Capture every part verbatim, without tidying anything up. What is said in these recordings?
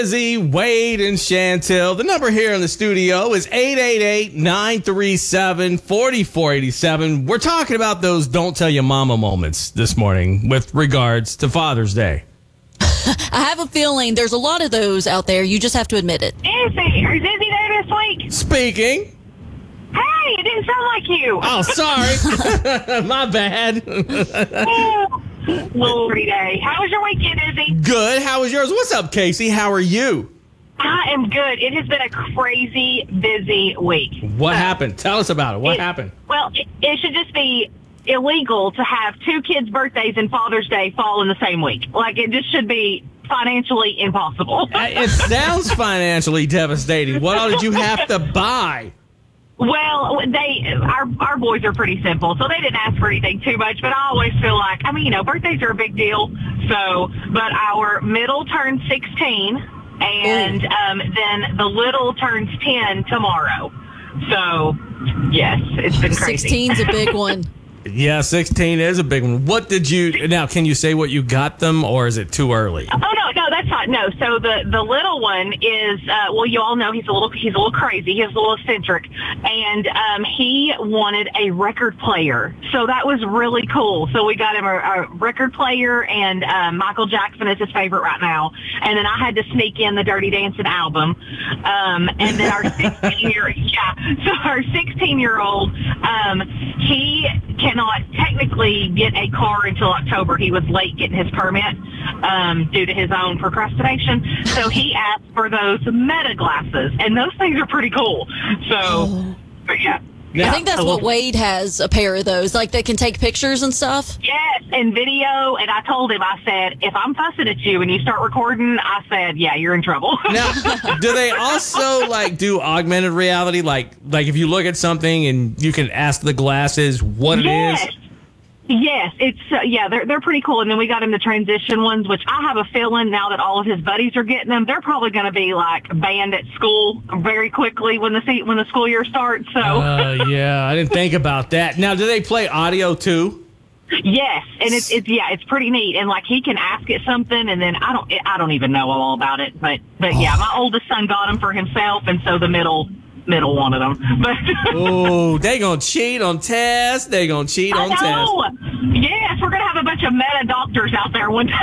Izzy, Wade, and Chantel. The number here in the studio is eight eight eight, nine three seven, four four eight seven. We're talking about those don't tell your mama moments this morning with regards to Father's Day. I have a feeling there's a lot of those out there. You just have to admit it. Izzy, is Izzy there this week? Speaking. Hey, it didn't sound like you. Oh, sorry. My bad. Oh, Lordy day. How was your weekend, Izzy? Good. How was yours? What's up, Casey? How are you? I am good. It has been a crazy busy week. What Uh, happened? Tell us about it. What it- happened? Well, it, it should just be illegal to have two kids' birthdays and Father's Day fall in the same week. Like, it just should be financially impossible. Uh, It sounds financially devastating. What all did you have to buy? Well, they our our boys are pretty simple, so they didn't ask for anything too much. But I always feel like, I mean, you know, birthdays are a big deal. So, but our middle turns sixteen, and um, then the little turns ten tomorrow. So, yes, it's been crazy. sixteen's a big one. Yeah, sixteen is a big one. What did you, now can you say what you got them, or is it too early? Oh no, no, that's not. No, so the the little one is uh, well, you all know he's a little he's a little crazy. He's a little eccentric, and um, he wanted a record player. So that was really cool. So we got him a, a record player, and um, Michael Jackson is his favorite right now. And then I had to sneak in the Dirty Dancing album. Um, and then our sixteen year yeah, so our sixteen year old um, he cannot technically get a car until October. He was late getting his permit um, due to his own procrastination. So he asked for those Meta glasses, and those things are pretty cool. So, but yeah. Yeah. I think that's what Wade has, a pair of those, like they can take pictures and stuff. Yes, and video. And I told him, I said, if I'm fussing at you and you start recording, I said, yeah, you're in trouble. Now, do they also like do augmented reality? Like, like if you look at something and you can ask the glasses what it Yes. is? Yes, it's uh, yeah, they're they're pretty cool. And then we got him the transition ones, which I have a feeling now that all of his buddies are getting them, they're probably going to be like banned at school very quickly when the se- when the school year starts. So Uh, yeah, I didn't think about that. Now, do they play audio too? yes, and it's it's yeah, it's pretty neat. And like he can ask it something, and then I don't I don't even know all about it, but but yeah, my oldest son got them for himself, and so the middle middle wanted them. But Oh, they gonna cheat on tests. They gonna cheat I on tests. know. Yes, we're gonna have a bunch of meta doctors out there one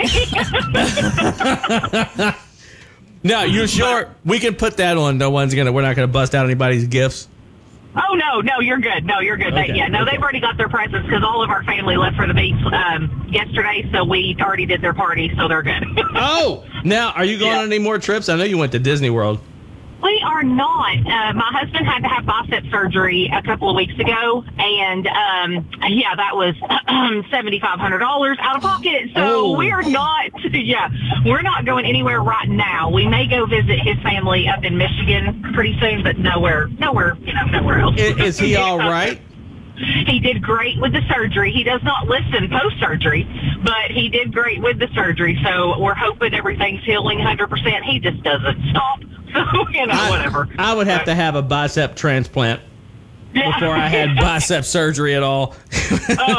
day. No, you sure we can put that on? No one's gonna. We're not gonna bust out anybody's gifts. Oh, no, no, you're good. No, you're good. Okay, They, yeah, no, okay. they've already got their presents because all of our family left for the beach um, yesterday, so we already did their party, so they're good. Oh, now are you going Yeah. on any more trips? I know you went to Disney World. We are not. Uh, my husband had to have bicep surgery a couple of weeks ago, and um, yeah, that was seven thousand five hundred dollars out of pocket. So Oh. we're not, yeah, we're not going anywhere right now. We may go visit his family up in Michigan pretty soon, but nowhere, nowhere, you know, nowhere else. Is, is he all right? He did great with the surgery. He does not listen post-surgery, but he did great with the surgery. So we're hoping everything's healing one hundred percent. He just doesn't stop. So, you know, I- whatever. I would have to have a bicep transplant before I had bicep surgery at all. Oh.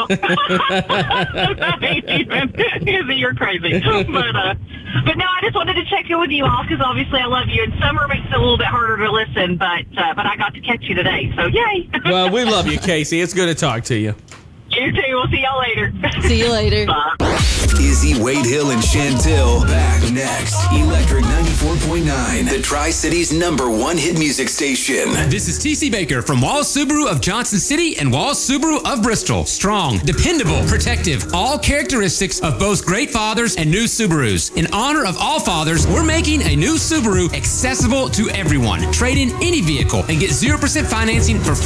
You're crazy. But, uh, but no, I just wanted to check in with you all because obviously I love you. And summer makes it a little bit harder to listen, but uh, but I got to catch you today. So, yay. Well, we love you, Casey. It's good to talk to you. You too. We'll see y'all later. See you later. Bye. Izzy, Wade Hill, and Chantel back next. Electric ninety-four point nine, the Tri-City's number one hit music station. This is T C Baker from Walls Subaru of Johnson City and Walls Subaru of Bristol. Strong, dependable, protective, all characteristics of both great fathers and new Subarus. In honor of all fathers, we're making a new Subaru accessible to everyone. Trade in any vehicle and get zero percent financing for